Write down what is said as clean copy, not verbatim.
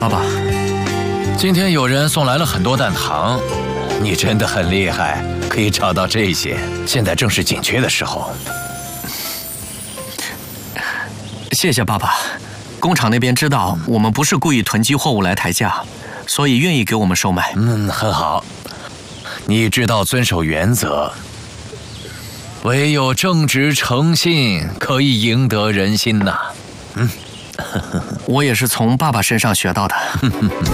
爸爸， 今天有人送来了很多蛋糖，你真的很厉害，可以找到这些。现在正是紧缺的时候。 谢谢爸爸。工厂那边知道我们不是故意囤积货物来抬价，所以愿意给我们售卖。 很好。你知道遵守原则，唯有正直诚信可以赢得人心呐。 我也是从爸爸身上学到的。